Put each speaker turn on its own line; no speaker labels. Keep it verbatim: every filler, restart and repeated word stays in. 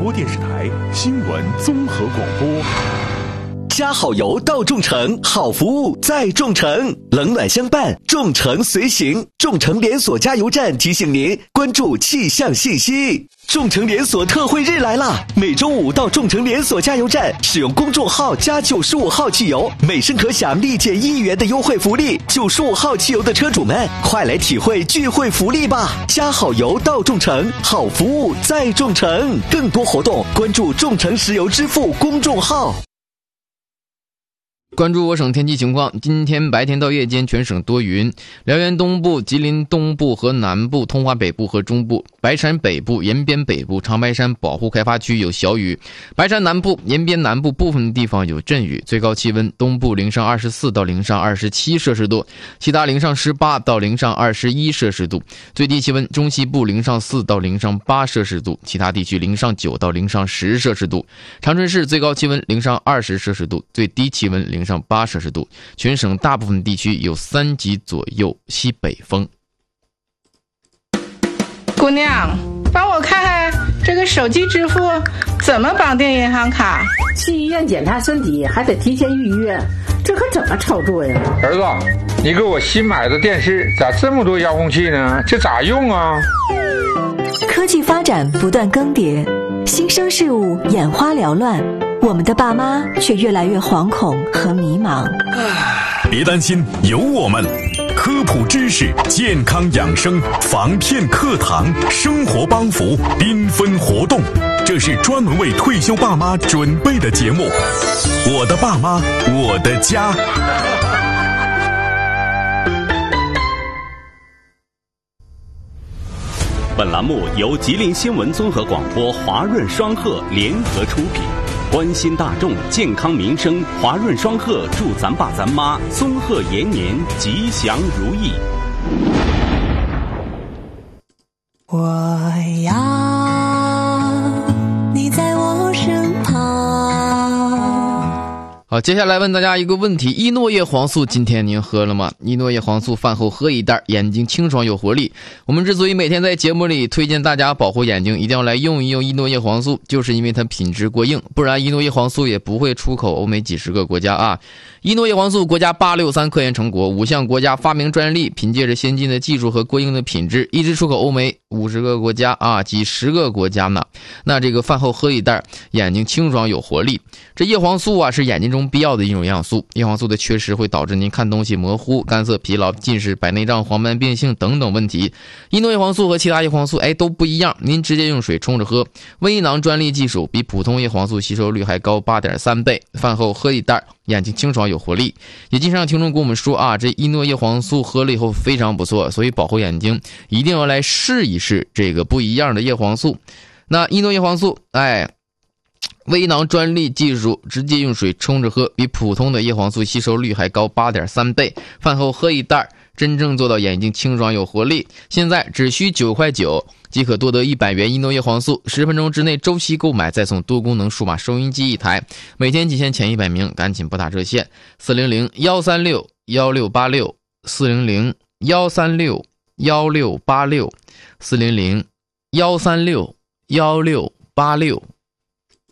播电视台新闻综合广播。
加好油到众诚，好服务在众诚，冷暖相伴，众诚随行。众诚连锁加油站提醒您关注气象信息。众诚连锁特惠日来啦！每周五到众诚连锁加油站使用公众号加九十五号汽油，每升可享立减一元的优惠福利。九十五号汽油的车主们，快来体会聚会福利吧！加好油到众诚，好服务在众诚。更多活动关注众诚石油支付公众号。
关注我省天气情况，今天白天到夜间全省多云，辽源东部、吉林东部和南部、通化北部和中部、白山北部、延边北部、长白山保护开发区有小雨，白山南部、延边南部部分地方有阵雨，最高气温东部零上二十四到零上二十七摄氏度，其他零上十八到零上二十一摄氏度，最低气温中西部零上四到零上八摄氏度，其他地区零上九到零上十摄氏度，长春市最高气温零上二十摄氏度，最低气温零上八摄氏度，全省大部分地区有三级左右西北风。
姑娘，帮我看看这个手机支付怎么绑定银行卡？
去医院检查身体还得提前预约，这可怎么操作呀？
儿子，你给我新买的电视咋这么多遥控器呢？这咋用啊？
科技发展不断更迭，新生事物眼花缭乱，我们的爸妈却越来越惶恐和迷茫。
别担心，有我们，科普知识、健康养生、防骗课堂、生活帮扶、缤纷活动，这是专门为退休爸妈准备的节目。我的爸妈，我的家。
本栏目由吉林新闻综合广播华润双鹤联合出品，关心大众健康民生，华润双鹤祝咱爸咱妈松鹤延年，吉祥如意。
我要你在我身旁。
好，接下来问大家一个问题，依诺叶黄素今天您喝了吗？依诺叶黄素饭后喝一袋，眼睛清爽有活力。我们之所以每天在节目里推荐大家保护眼睛，一定要来用一用依诺叶黄素，就是因为它品质过硬，不然依诺叶黄素也不会出口欧美几十个国家啊。依诺叶黄素国家八六三科研成果，五项国家发明专利，凭借着先进的技术和过硬的品质，一直出口欧美五十个国家啊，几十个国家呢。那这个饭后喝一袋，眼睛清爽有活力。这叶黄素啊是眼睛中必要的一种营养素，叶黄素的缺失会导致您看东西模糊、干涩、疲劳、近视、白内障、黄斑变性等等问题。依诺叶黄素和其他叶黄素哎都不一样，您直接用水冲着喝，微囊专利技术，比普通叶黄素吸收率还高 八点三倍，饭后喝一袋，眼睛清爽有活力。也经常有听众跟我们说啊，这依诺叶黄素喝了以后非常不错，所以保护眼睛一定要来试一试这个不一样的叶黄素。那依诺叶黄素哎微囊专利技术，直接用水冲着喝，比普通的叶黄素吸收率还高 八点三倍，饭后喝一袋，真正做到眼睛清爽有活力。现在只需九块九即可多得一百元依诺叶黄素，十分钟之内周期购买，再送多功能数码收音机一台，每天仅限前一百名，赶紧拨打热线四零零一三六一六八六 四零零一三六一六八六 四零零一三六一六八六。